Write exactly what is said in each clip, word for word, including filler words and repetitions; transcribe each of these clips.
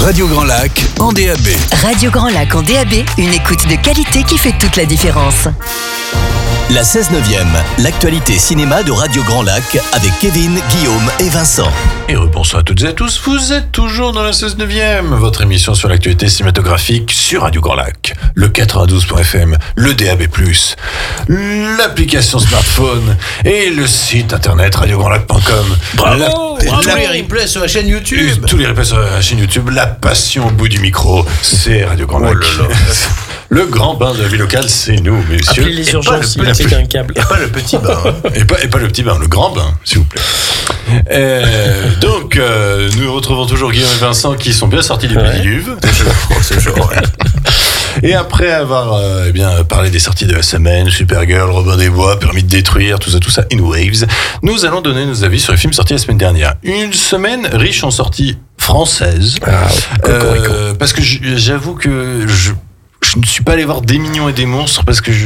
Radio Grand Lac en D A B. Radio Grand Lac en D A B, une écoute de qualité qui fait toute la différence. La seize neuvième, l'actualité cinéma de Radio Grand Lac avec Kevin, Guillaume et Vincent. Et bonsoir à toutes et à tous, vous êtes toujours dans la seize neuvième, votre émission sur l'actualité cinématographique sur Radio Grand Lac, le quatre-vingt-douze point F M, le D A B plus, l'application smartphone et le site internet radio grand lac point com. Bravo, la, bravo. la, Tous les replays sur la chaîne YouTube. Tous les replays sur la chaîne YouTube, la passion au bout du micro, c'est Radio Grand Lac. Oh là là. Le grand bain de la vie locale, c'est nous, messieurs. Appelez les urgences, il a pété un câble. Et pas le petit bain. Hein. et, pas, et pas le petit bain, le grand bain, s'il vous plaît. Euh, donc, euh, nous retrouvons toujours Guillaume et Vincent qui sont bien sortis du ouais. Pédiluve. C'est toujours, ouais. Et après avoir euh, eh bien, parlé des sorties de la semaine, Supergirl, Robin des Bois, Permis de détruire, tout ça, tout ça, In Waves, nous allons donner nos avis sur les films sortis la semaine dernière. Une semaine riche en sorties françaises. Ah, euh, parce que j'avoue que je... Je ne suis pas allé voir Des Mignons et des Monstres parce que je,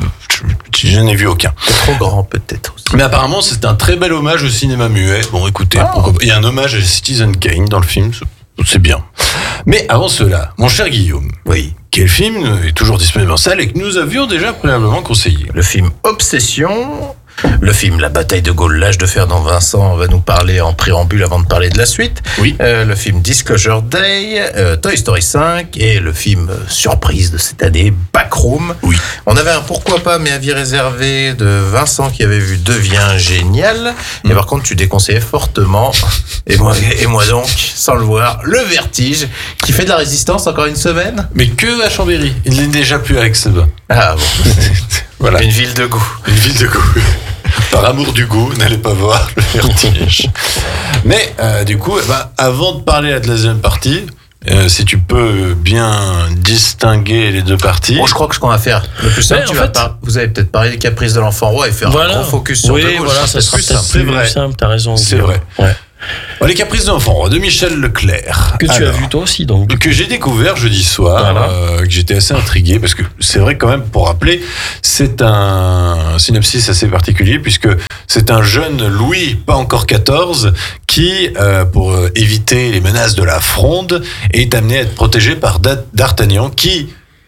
je, je n'ai vu aucun. C'est trop grand peut-être aussi. Mais apparemment c'est un très bel hommage au cinéma muet. Bon écoutez, ah. pourquoi... il y a un hommage à Citizen Kane dans le film, c'est bien. Mais avant cela, mon cher Guillaume, oui. Quel film est toujours disponible en salle et que nous avions déjà préalablement conseillé? Le film Obsession. Le film La bataille de Gaulle, l'âge de fer dont Vincent va nous parler en préambule avant de parler de la suite. Oui. Euh, le film Disclosure Day, euh, Toy Story cinq et le film euh, surprise de cette année, Backroom. Oui. On avait un pourquoi pas mais avis réservé de Vincent qui avait vu Devient génial. Mmh. Et par contre tu déconseillais fortement, et moi, et moi donc, sans le voir, Le Vertige qui fait de la résistance encore une semaine. Mais que à Chambéry, il n'est déjà plus avec Seba. Ah bon. Voilà. Une ville de goût. Une ville de goût. Par amour du goût, n'allez pas voir Le Vertige. Mais euh, du coup, eh ben, avant de parler à la deuxième partie, euh, si tu peux bien distinguer les deux parties. Bon, je crois que ce qu'on va faire, le plus simple, tu vas fait... par... vous avez peut-être parlé des caprices de l'enfant roi et faire voilà. un gros focus sur oui, De Gaulle. Voilà, ça serait plus simple. C'est vrai. simple, t'as raison. C'est vrai. Ouais. Bon, les caprices de l'enfant de Michel Leclerc. Que tu Alors, as vu toi aussi, donc. Que j'ai découvert jeudi soir, voilà. euh, que j'étais assez intrigué, parce que c'est vrai quand même, pour rappeler, c'est un synopsis assez particulier, puisque c'est un jeune Louis, pas encore quatorze, qui, euh, pour éviter les menaces de la fronde, est amené à être protégé par D'Artagnan, qui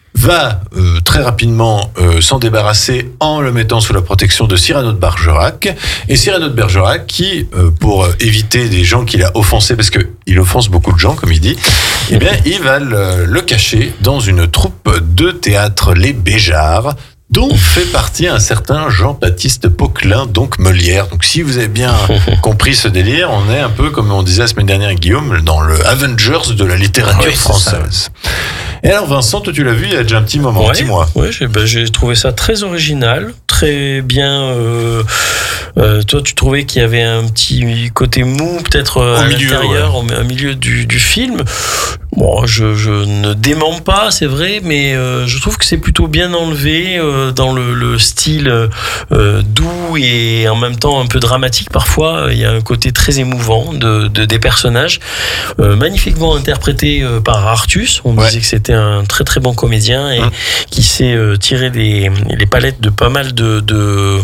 va euh, très rapidement euh, s'en débarrasser en le mettant sous la protection de Cyrano de Bergerac. Et Cyrano de Bergerac qui, euh, pour euh, éviter des gens qu'il a offensés, parce qu'il offense beaucoup de gens, comme il dit, eh bien, il va le, le cacher dans une troupe de théâtre, les Béjards, dont fait partie un certain Jean-Baptiste Poquelin, donc Molière. Donc si vous avez bien compris ce délire, on est un peu, comme on disait la semaine dernière avec Guillaume, dans le Avengers de la littérature oui, française. Et alors Vincent, toi tu l'as vu il y a déjà un petit moment, ouais, un petit mois. Oui, j'ai, ben, j'ai trouvé ça très original, très bien. Euh, euh, toi tu trouvais qu'il y avait un petit côté mou peut-être euh, au à milieu, l'intérieur, ouais. au, au milieu du, du film. Bon, je, je ne dément pas, c'est vrai, mais euh, je trouve que c'est plutôt bien enlevé euh, dans le, le style euh, doux et en même temps un peu dramatique parfois. Il y a un côté très émouvant de, de des personnages, euh, magnifiquement interprété euh, par Artus. On ouais. disait que c'était un très très bon comédien et mmh. qui sait euh, tirer les, les palettes de pas mal de, de,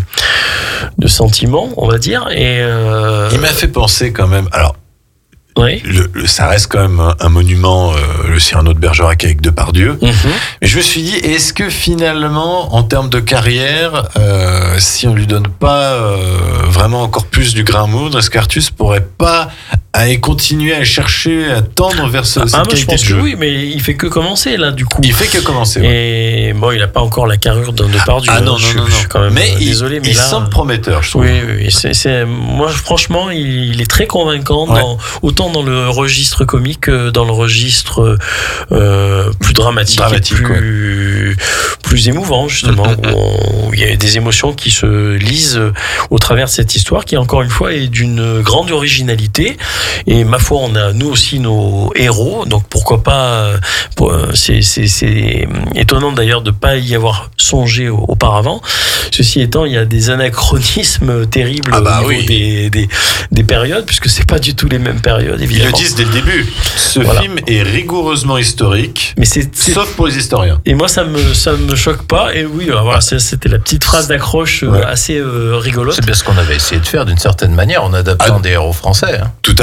de sentiments, on va dire. Et euh... il m'a fait penser quand même. Alors. Oui. Le, le, ça reste quand même un, un monument, euh, le Cyrano de Bergerac avec Depardieu. Mm-hmm. Mais je me suis dit, est-ce que finalement, en termes de carrière, euh, si on lui donne pas euh, vraiment encore plus du grain à moudre, est-ce qu'Artus pourrait pas aller continuer à chercher, à tendre vers ce, cette ah, qualité je pense de jeu? Que oui, mais il fait que commencer là, du coup. Il fait que commencer. Ouais. Et bon, il a pas encore la carrure d'un Depardieu. Ah non, non, je, non, non. Je suis quand même mais euh, il, désolé, mais il là, semble prometteur, je trouve. Oui, oui, c'est, c'est moi, franchement, il, il est très convaincant, ouais. dans, autant dans le registre comique que dans le registre euh, plus dramatique, dramatique et plus, ouais. plus émouvant justement, mm-hmm. où, on, où il y a des émotions qui se lisent au travers de cette histoire, qui encore une fois est d'une grande originalité. Et ma foi, on a nous aussi nos héros, donc pourquoi pas. C'est, c'est, c'est étonnant d'ailleurs de pas y avoir songé auparavant. Ceci étant, il y a des anachronismes terribles ah bah au niveau oui. des, des des périodes, puisque c'est pas du tout les mêmes périodes. Évidemment. Ils le disent dès le début. Ce voilà. film est rigoureusement historique, mais c'est, c'est... sauf pour les historiens. Et moi, ça me ça me choque pas. Et oui, voilà, c'était la petite phrase d'accroche ouais. assez euh, rigolote. C'est bien ce qu'on avait essayé de faire d'une certaine manière en adaptant ah, des héros français. Hein. Tout à fait.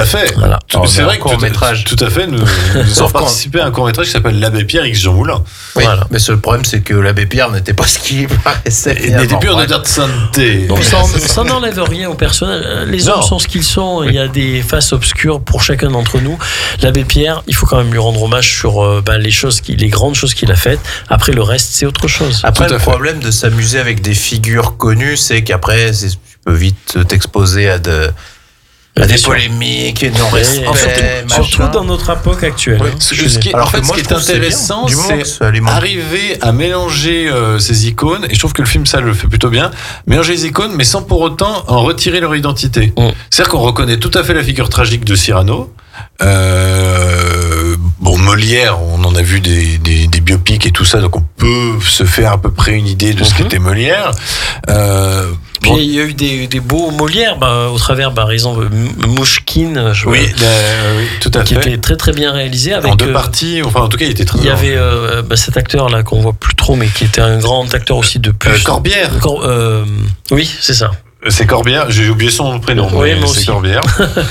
fait. Voilà. Tout- On c'est a vrai un que court-métrage. Tout, tout à fait. Nous, nous avons Sauf quand- participé à un court métrage qui s'appelle L'Abbé Pierre X Jean Moulin. Oui, Voilà. mais ce- le problème, c'est que l'abbé Pierre n'était pas ce qu'il paraissait. Il n'était plus en finalement. état de sainteté. Donc ça, ça n'enlève rien au personnage. Les Non. hommes sont ce qu'ils sont. Il y a des faces obscures pour chacun d'entre nous. L'abbé Pierre, il faut quand même lui rendre hommage sur euh, bah, les choses, qui, les grandes choses qu'il a faites. Après, le reste, c'est autre chose. Après, Tout à le fait. problème de s'amuser avec des figures connues, c'est qu'après, c'est- tu peux vite t'exposer à, de, à des Bien sûr. polémiques et Et- non-respect. surtout, surtout machin. dans notre époque actuelle. Oui, hein. Ce, Je ce qui est, Alors en que fait, moi, ce je qui est trouve que c'est bien. intéressant, Du moment que c'est ça alimente. arriver à mélanger euh, ces icônes, et je trouve que le film, ça le fait plutôt bien, mélanger les icônes, mais sans pour autant en retirer leur identité. Mm. C'est-à-dire qu'on reconnaît tout à fait la figure tragique de Cyrano. Euh, bon, Molière, on en a vu des, des, des biopics et tout ça, donc on peut se faire à peu près une idée de ce Mhm. qu'était Molière. Euh, Puis bon, il y a eu des, des beaux Molières, bah, au travers, par exemple, M- Mouchkine, je oui, euh, oui, tout à qui fait. était très très bien réalisé. Avec, En deux euh, parties, enfin en tout cas, il était très il y bien. avait euh, bah, cet acteur là qu'on voit plus trop, mais qui était un grand acteur aussi de plus. Euh, Corbière. Cor- euh, oui, c'est ça. C'est Corbière, j'ai oublié son prénom, Oui, mais moi c'est aussi. Corbière.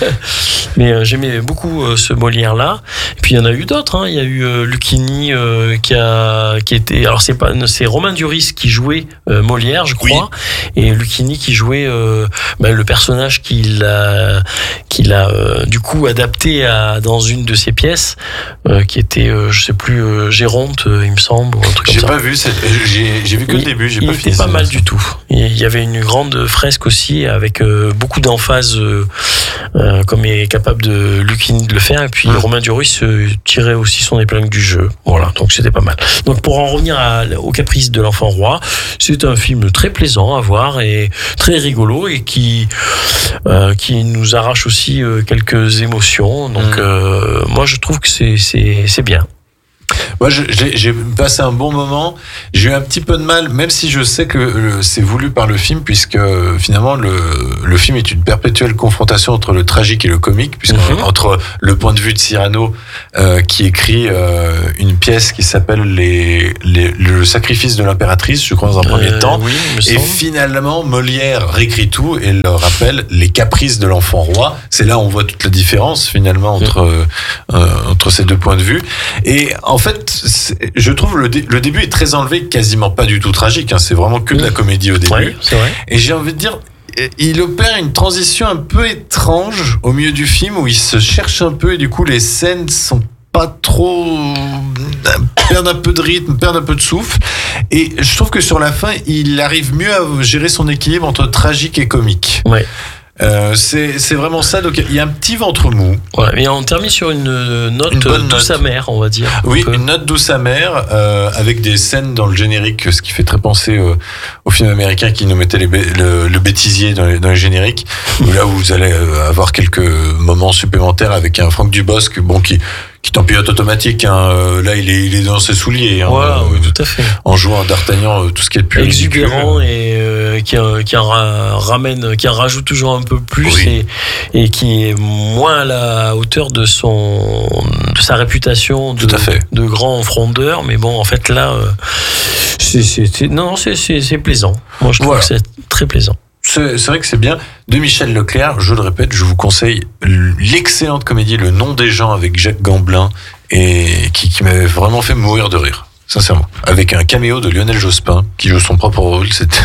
Mais euh, j'aimais beaucoup euh, ce Molière-là. Et puis il y en a eu d'autres. Hein. Il y a eu euh, Lucchini euh, qui a qui était. Alors c'est pas c'est Romain Duris qui jouait euh, Molière, je crois, et Lucchini qui jouait euh, ben, le personnage qu'il a qu'il a euh, du coup adapté à dans une de ses pièces, euh, qui était euh, je sais plus euh, Géronte, euh, il me semble, ou un truc comme J'ai ça. pas vu cette, j'ai, j'ai vu que le Il- début, j'ai il pas était fini. pas cette mal version. du tout. Il y avait une grande fresque aussi avec euh, beaucoup d'emphase, euh, euh, comme est capable de Lucchini de le faire. Et puis Mm. Romain Duris euh, tirait aussi son épingle du jeu. Voilà, donc c'était pas mal. Donc pour en revenir à, au Caprice de l'enfant roi, c'est un film très plaisant à voir et très rigolo et qui euh, qui nous arrache aussi euh, quelques émotions. Donc Mm. euh, moi je trouve que c'est c'est c'est bien. Moi, je- j'ai, j'ai passé un bon moment. J'ai eu un petit peu de mal, même si je sais que le- c'est voulu par le film, puisque euh, finalement le, le film est une perpétuelle confrontation entre le tragique et le comique, puisque Mhm. entre le point de vue de Cyrano, euh, qui écrit euh, une pièce qui s'appelle les, les, le sacrifice de l'impératrice, je crois dans un premier Euh, temps. oui, il me Et semble. finalement, Molière réécrit tout et leur rappelle les caprices de l'enfant roi. C'est là où on voit toute la différence finalement entre euh, euh, entre ces deux points de vue. Et en fait, c'est- je trouve le, dé- le début est très enlevé, quasiment pas du tout tragique. Hein, c'est vraiment que de la comédie au début. Oui, c'est vrai. Et j'ai envie de dire, il opère une transition un peu étrange au milieu du film où il se cherche un peu et du coup les scènes sont pas trop perdent un peu de rythme, perdent un peu de souffle. Et je trouve que sur la fin, il arrive mieux à gérer son équilibre entre tragique et comique. Ouais. Euh, c'est c'est vraiment ça. Donc il y a un petit ventre mou. Ouais, mais on termine sur une euh, note Une bonne euh, douce note. amère, on va dire. Oui, Un peu. une note douce amère euh, avec des scènes dans le générique, ce qui fait très penser euh, au film américain qui nous mettait les bé- le, le bêtisier dans les, dans les génériques. Où là où vous allez euh, avoir quelques moments supplémentaires avec un Franck Dubosc, bon qui qui est en pilote automatique. Hein, euh, là, il est il est dans ses souliers. Hein, Voilà, euh, oui, tout à fait. en jouant D'Artagnan, euh, tout ce qui est le plus Exubérant ridicule. et euh, qui, euh, qui en ra- ramène, qui en rajoute toujours un peu plus Oui. et, et qui est moins à la hauteur de son de sa réputation de, Tout à fait. de grand frondeur. Mais bon, en fait là, euh, c'est c'est- c'est- non, c'est c'est c'est plaisant. Moi, je trouve Voilà. que c'est très plaisant. C'est c'est vrai que c'est bien. De Michel Leclerc, je le répète, je vous conseille l'excellente comédie Le Nom des gens avec Jacques Gamblin et qui, qui m'avait vraiment fait mourir de rire, sincèrement. Avec un caméo de Lionel Jospin qui joue son propre rôle, c'était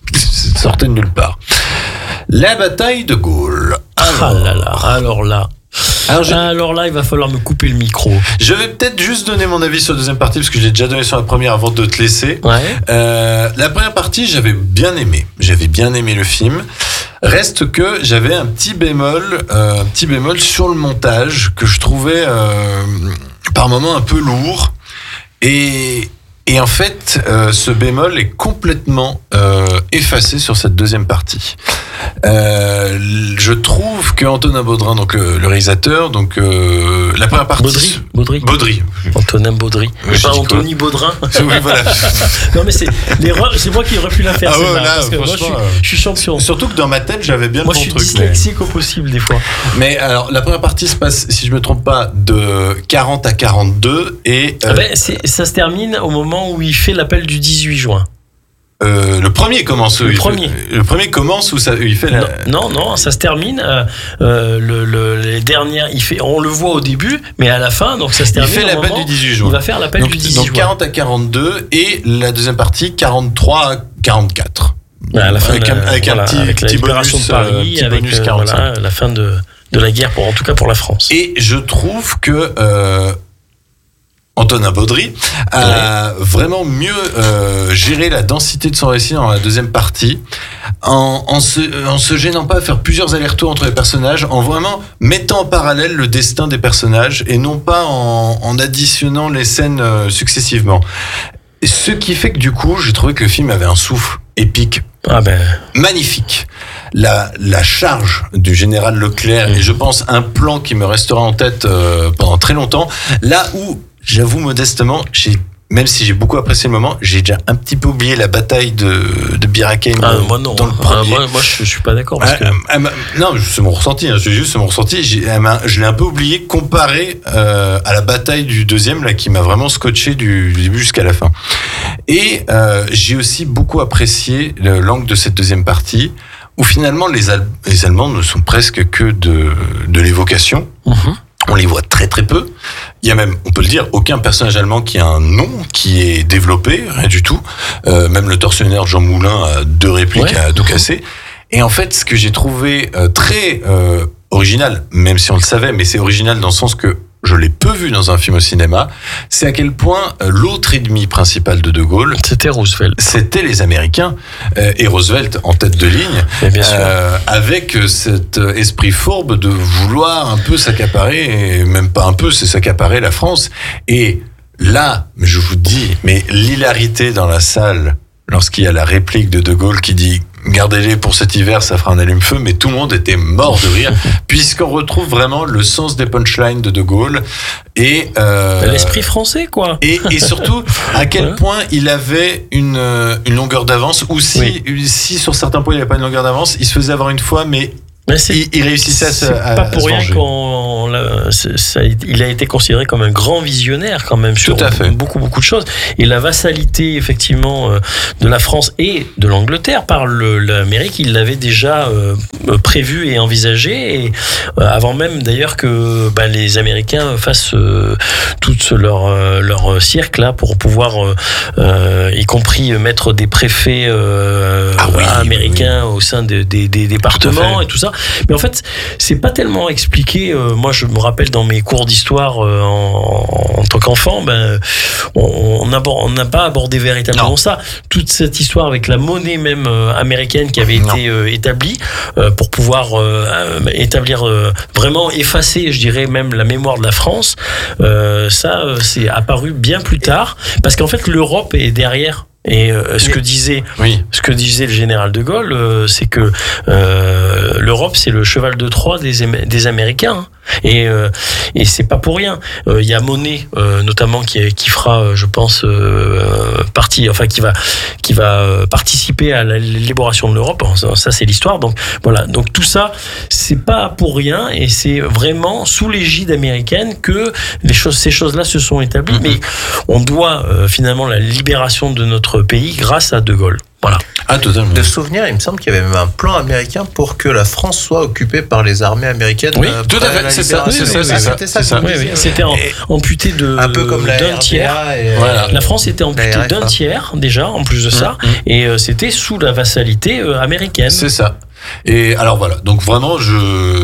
ça sortait de nulle part. La bataille de Gaulle. Ah là là, alors là, Alors, je, alors là, il va falloir me couper le micro. je vais peut-être juste donner mon avis sur la deuxième partie parce que j'ai déjà donné sur la première avant de te laisser. Ouais. Euh, la première partie, j'avais bien aimé. J'avais bien aimé le film. Reste que j'avais un petit bémol, euh, un petit bémol sur le montage que je trouvais euh, par moments un peu lourd. Et, et en fait, euh, ce bémol est complètement euh, effacé sur cette deuxième partie. Euh, je trouve que Antonin Baudrin, donc le, le réalisateur, donc euh, la première partie. Baudry, Baudry. Baudry. Antonin Baudry. Je Mais pas dis quoi Anthony Baudrin. Oui, voilà. Non mais c'est l'erreur, c'est moi qui aurais pu la faire. Ah ouais, celle-là, là, parce que moi je suis, franchement, je suis champion. Surtout que dans ma tête, j'avais bien Moi le je bon suis truc. mais- dyslexique au possible des fois. Mais alors, la première partie se passe, si je me trompe pas, de quarante à quarante-deux et euh, Ah ben, c'est- ça se termine au moment où il fait l'appel du dix-huit juin. Euh, le premier commence. Le il premier. Fait, le premier commence où ça, il fait la. Non, non, non, ça se termine. Euh, euh, le, le, les dernières, il fait, on le voit au début, mais à la fin, donc ça se termine. Il fait au l'appel moment, du dix-huit juin. Il va faire l'appel donc, du dix-huit donc juin. quarante à quarante-deux et la deuxième partie quarante-trois à quarante-quatre. À la fin avec de la, un, avec voilà, un petit, avec la petit libération bonus, de Paris, euh, petit avec bonus euh, quarante-cinq. voilà, la fin de, de la guerre, pour, en tout cas pour la France. Et je trouve que euh, Antonin Baudry a ouais. vraiment mieux euh, géré la densité de son récit dans la deuxième partie, en, en, se, en se gênant pas à faire plusieurs allers-retours entre les personnages, en vraiment mettant en parallèle le destin des personnages et non pas en, en additionnant les scènes euh, successivement. Ce qui fait que du coup, j'ai trouvé que le film avait un souffle épique, ah ben. magnifique. La, la charge du général Leclerc, mmh. et je pense un plan qui me restera en tête euh, pendant très longtemps, là où, j'avoue modestement, j'ai, même si j'ai beaucoup apprécié le moment, j'ai déjà un petit peu oublié la bataille de, de Bir Hakeim ah, moi non, dans le ah, premier. Moi, moi je suis pas d'accord. Parce que... elle, elle, elle, non, c'est mon ressenti, hein, c'est juste mon ressenti. J'ai, je l'ai un peu oublié comparé euh, à la bataille du deuxième, là, qui m'a vraiment scotché du, du début jusqu'à la fin. Et euh, j'ai aussi beaucoup apprécié le, l'angle de cette deuxième partie, où finalement les, Al- les Allemands ne sont presque que de, de l'évocation. Mmh. On les voit très très peu. Il y a même, on peut le dire, aucun personnage allemand qui a un nom qui est développé, rien du tout. Euh, même le tortionnaire Jean Moulin a deux répliques ouais. à tout casser. Et en fait, ce que j'ai trouvé euh, très euh, original, même si on le savait, mais c'est original dans le sens que je l'ai peu vu dans un film au cinéma, c'est à quel point euh, l'autre ennemi principal de De Gaulle, c'était Roosevelt. C'était les Américains, euh, et Roosevelt en tête de ligne, bien sûr. Euh, avec cet esprit fourbe de vouloir un peu s'accaparer, et même pas un peu, c'est s'accaparer la France. Et là, je vous dis, mais l'hilarité dans la salle, lorsqu'il y a la réplique de De Gaulle qui dit « Gardez-les pour cet hiver, ça fera un allume-feu », mais tout le monde était mort de rire, puisqu'on retrouve vraiment le sens des punchlines de De Gaulle. Et euh, l'esprit français, quoi. Et, et surtout, à quel point il avait une, une longueur d'avance, ou si, oui. si sur certains points il n'avait pas une longueur d'avance, il se faisait avoir une fois, mais... Mais c'est, il, il réussissait à se C'est pas pour rien qu'on c'est, ça, il a été considéré comme un grand visionnaire quand même sur beaucoup beaucoup de choses. Et la vassalité effectivement de la France et de l'Angleterre par le, l'Amérique, il l'avait déjà euh, prévu et envisagé. Et euh, avant même d'ailleurs que bah, les Américains fassent euh, tout leur leur cirque là pour pouvoir, euh, y compris mettre des préfets euh, ah oui, américains oui, oui. au sein des, des, des départements tout et tout ça. Mais en fait, c'est pas tellement expliqué. Euh, moi, je me rappelle dans mes cours d'histoire euh, en, en tant qu'enfant, ben, on n'a pas abordé véritablement non. ça. Toute cette histoire avec la monnaie même euh, américaine qui avait non. été euh, établie euh, pour pouvoir euh, établir euh, vraiment effacer, je dirais même la mémoire de la France. Euh, ça, euh, c'est apparu bien plus tard, parce qu'en fait, l'Europe est derrière. Et euh, ce que disait, oui. ce que disait le général de Gaulle, euh, c'est que euh, l'Europe, c'est le cheval de Troie des, des Américains. Hein. Et, euh, et c'est pas pour rien. Il euh, y a Monet, euh, notamment, qui, qui fera, je pense, euh, partie, enfin, qui va, qui va participer à l'élaboration de l'Europe. Ça, ça, c'est l'histoire. Donc voilà. Donc tout ça, c'est pas pour rien, et c'est vraiment sous l'égide américaine que les choses, ces choses-là se sont établies. Mm-hmm. Mais on doit euh, finalement la libération de notre pays grâce à De Gaulle. Voilà. Ah, totalement. De souvenir, il me semble qu'il y avait même un plan américain pour que la France soit occupée par les armées américaines. Oui, euh, tout à fait, c'est ça, c'est ça, c'est ça. C'était ça, c'est ça. Oui, oui. C'était en, amputé de, un peu comme la d'un tiers. Et voilà. La France était amputée d'un tiers, déjà, en plus de ça, mmh. et euh, c'était sous la vassalité euh, américaine. C'est ça. Et alors voilà, donc vraiment, je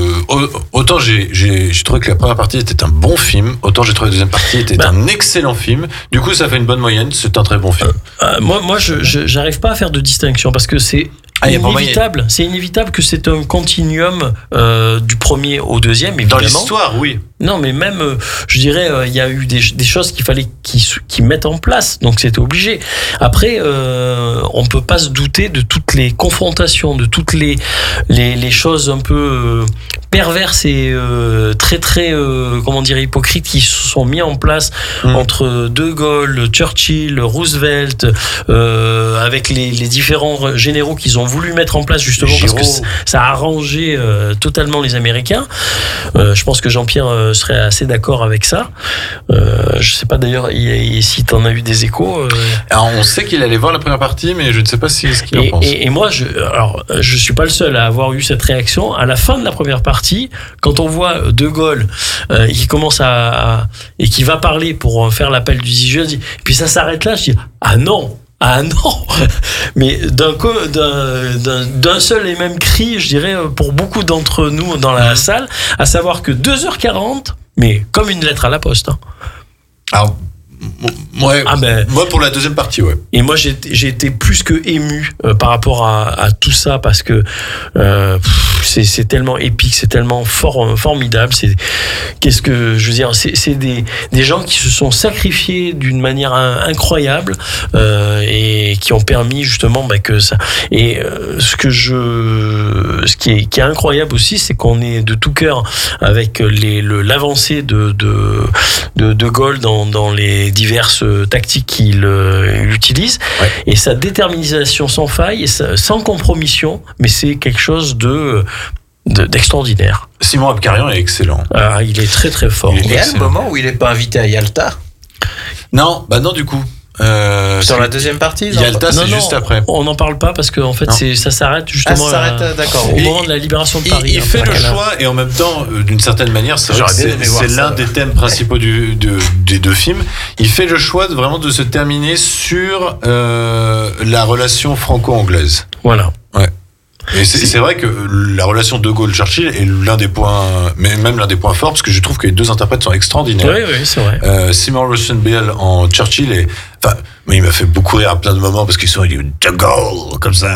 autant j'ai, j'ai, j'ai trouvé que la première partie était un bon film, autant j'ai trouvé que la deuxième partie était bah, un excellent film. Du coup, ça fait une bonne moyenne, c'est un très bon film. Euh, euh, moi, moi, je, je, j'arrive pas à faire de distinction parce que c'est ah, inévitable. C'est inévitable que c'est un continuum euh, du premier au deuxième, évidemment. Dans l'histoire, oui. Non, mais même, euh, je dirais, il euh, y a eu des, des choses qu'il fallait qu'ils, qu'ils mettent en place, donc c'était obligé. Après, euh, on peut pas se douter de toutes les confrontations, de toutes les les, les choses un peu euh, perverses et euh, très très euh, comment dire hypocrites qui se sont mis en place mmh. entre De Gaulle, Churchill, Roosevelt, euh, avec les, les différents généraux qu'ils ont voulu mettre en place justement Giro. parce que ça a arrangé euh, totalement les Américains. Euh, je pense que Jean-Pierre euh, serait assez d'accord avec ça. Euh, je sais pas d'ailleurs il, il, si tu en as eu des échos. Euh... Alors, on sait qu'il allait voir la première partie, mais je ne sais pas si, ce qu'il en Et, pense. et, et moi, je, alors, je suis pas le seul à avoir eu cette réaction. À la fin de la première partie, quand on voit De Gaulle euh, qui commence à, à et qui va parler pour faire l'appel du Zigeuil, et puis ça s'arrête là, je dis ah non. Ah non, mais d'un, d'un, d'un, d'un seul et même cri, je dirais, pour beaucoup d'entre nous dans la salle, à savoir que deux heures quarante, mais comme une lettre à la poste. Hein. Alors, ouais, Ah ben, moi, pour la deuxième partie, ouais. et moi, j'ai, j'ai été plus que ému euh, par rapport à, à tout ça, parce que euh, pff, c'est, c'est tellement épique, c'est tellement fort, formidable. C'est, qu'est-ce que je veux dire, c'est, c'est des, des gens qui se sont sacrifiés d'une manière incroyable euh, et qui ont permis justement bah, que ça. Et euh, ce que je, ce qui est, qui est incroyable aussi, c'est qu'on est de tout cœur avec les, le, l'avancée de de de, de Gaulle dans, dans les diverses tactiques qu'il euh, utilise, Ouais. et sa détermination sans faille et sa, sans compromission, mais c'est quelque chose de, de d'extraordinaire. Simon Abkarian est excellent. Ah, il est très très fort. Il est Il y a le excellent. moment où il n'est pas invité à Yalta. Non, bah non, du coup. Euh, Sur c'est- la deuxième partie. non Yalta, c'est Non, non, juste après. On n'en parle pas parce que en fait Non. c'est, ça s'arrête Ah, justement ça s'arrête, à- d'accord. au Et- moment de la libération de Il, Paris. il hein, fait le Bacala. choix et en même temps, euh, d'une certaine manière, c'est, vrai J'aurais que bien c'est, aimé voir c'est ça, l'un là. des thèmes principaux du, de- des deux films. Il fait le choix de, vraiment de se terminer sur euh, la relation franco-anglaise. Voilà. Et c'est, c'est vrai que la relation De Gaulle-Churchill est l'un des points, mais même l'un des points forts, parce que je trouve que les deux interprètes sont extraordinaires. Oui, oui, c'est vrai. Euh, Seymour Rosenbell en Churchill est, enfin, mais il m'a fait beaucoup rire à plein de moments parce qu'ils sont dit De Gaulle comme ça.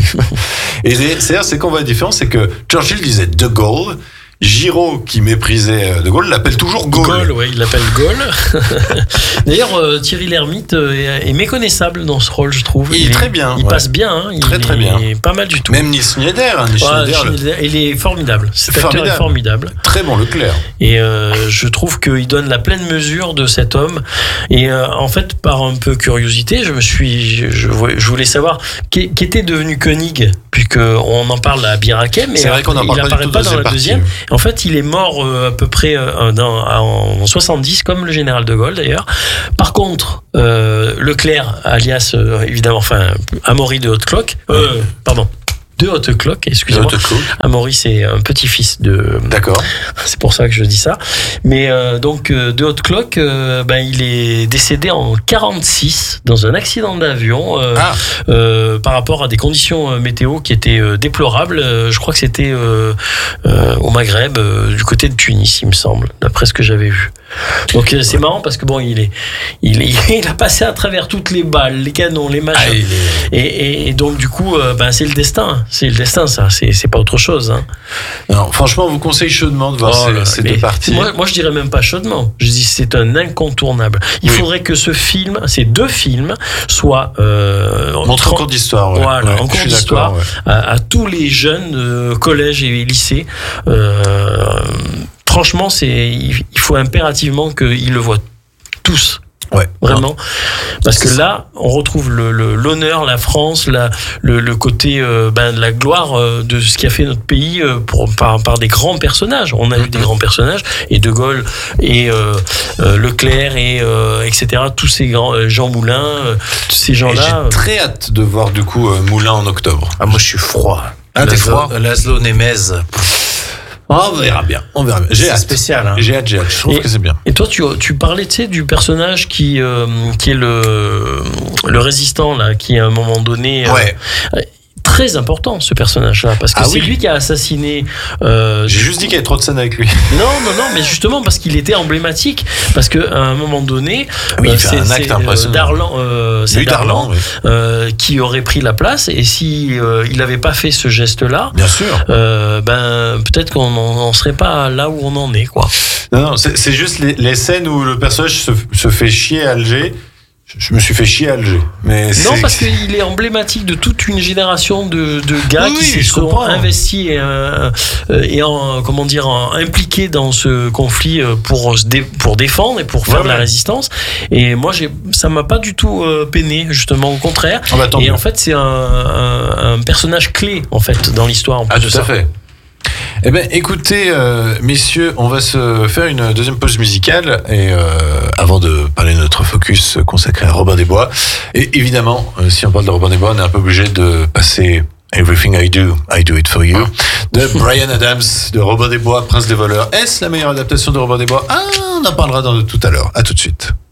Et les- c'est-à-dire, c'est qu'on voit la différence, c'est que Churchill disait De Gaulle, Giraud qui méprisait De Gaulle l'appelle toujours Gaulle. Gaulle, ouais, il l'appelle Gaulle. D'ailleurs, euh, Thierry Lhermitte euh, est, est méconnaissable dans ce rôle, je trouve. Il est très bien, Il ouais. passe bien. Hein, il Très, très est bien. Pas mal du tout. Même Nils Schneider, hein, Nils Ouais, Schneider, le- Schneider, il est formidable. Cet acteur Formidable. est formidable. très bon Leclerc. Et euh, je trouve qu'il donne la pleine mesure de cet homme. Et euh, en fait, par un peu curiosité, je me suis, je, je voulais- je voulais savoir qu'est- qu'était devenu Koenig, puisque on en parle à Bir Hakeim, mais C'est vrai qu'on n'en il parle pas du apparaît tout pas dans dans cette la deuxième. partie. En fait, il est mort euh, à peu près euh, dans, en soixante-dix, comme le général de Gaulle d'ailleurs. Par contre, euh, Leclerc, alias euh, évidemment, enfin Amaury de Haute-Cloque, euh, pardon, de Haute-Cloque, excusez-moi. De Haute-Cloque. Amaury, c'est un petit-fils de. D'accord. C'est pour ça que je dis ça. Mais euh, donc, euh, de Haute-Cloque, euh, ben, il est décédé en quarante-six dans un accident d'avion euh, Ah, euh, par rapport à des conditions euh, météo qui étaient euh, déplorables. Euh, je crois que c'était euh, euh, au Maghreb, euh, du côté de Tunis, il me semble, d'après ce que j'avais vu. Donc euh, c'est marrant parce que bon, il est, il est, il a passé à travers toutes les balles, les canons, les machins. ah, il est- Et, et, et donc du coup, euh, ben, c'est le destin. C'est le destin, ça. C'est, c'est pas autre chose. Hein. non, franchement, on vous conseille chaudement de voir Oh ces, là, ces mais deux parties. Moi, moi, je dirais même pas chaudement. Je dis c'est un incontournable. Il Oui. faudrait que ce film, ces deux films, soient euh, Montre tran- en cours d'histoire. Ouais. Voilà, Ouais, en cours je suis d'histoire. d'accord, ouais. à, à tous les jeunes euh, collèges et lycées. Euh, franchement, c'est il, il faut impérativement qu'ils le voient tous. Ouais. Vraiment, parce que là, on retrouve le, le- l'honneur, la France, la, le, le côté euh, ben, de la gloire euh, de ce qui a fait notre pays euh, pour, par, par des grands personnages. On a eu des grands personnages, et De Gaulle, et euh, euh, Leclerc, et euh, et cetera. Tous ces grands, euh, Jean Moulin, euh, tous ces Et gens-là. j'ai très hâte de voir du coup euh, Moulin en octobre. Ah, moi, je suis froid. Ah, t'es Laszlo- froid Laszlo Nemez. On verra bien. On verra bien. J'ai C'est hâte. spécial. Hein. J'ai hâte, j'ai hâte. Je trouve Et- que c'est bien. Et toi, tu, tu parlais, tu sais, du personnage qui, euh, qui est le, le résistant, là, qui à un moment donné. euh, Ouais. Très important, ce personnage-là, parce que Ah c'est oui. lui qui a assassiné. euh, J'ai juste dit qu'il y avait trop de scènes avec lui. Non, non, non, mais justement parce qu'il était emblématique, parce qu'à un moment donné, Oui, il euh, fait c'est, un acte c'est, euh, impressionnant. Darlan, euh, c'est Lui, Darlan, Darlan, oui. euh, qui aurait pris la place, et si euh, il n'avait pas fait ce geste-là, Bien sûr. euh, ben peut-être qu'on n'en serait pas là où on en est, quoi. Non, non, c'est, c'est juste les, les scènes où le personnage se, se fait chier à Alger. Je me suis fait chier à Alger. Mais Non, c'est... parce qu'il est emblématique de toute une génération de, de gars Oui, qui oui, se je sont comprends. investis et, euh, et en, comment dire, en- impliqués dans ce conflit euh, pour, se dé- pour défendre et pour faire Ouais, de la ouais. résistance. Et moi, j'ai, ça m'a pas du tout euh, peiné, justement, au contraire. Ah bah, tant Et mieux. en fait, c'est un, un, un personnage clé, en fait, dans l'histoire. En plus Ah, de tout à ça. fait. Eh bien, écoutez, euh, messieurs, on va se faire une deuxième pause musicale et euh, avant de parler de notre focus consacré à Robin des Bois. Et évidemment, euh, si on parle de Robin des Bois, on est un peu obligé de passer Everything I Do, I Do It For You de Bryan Adams, de Robin des Bois, Prince des voleurs. Est-ce la meilleure adaptation de Robin des Bois? Ah, on en parlera dans, tout à l'heure. À tout de suite.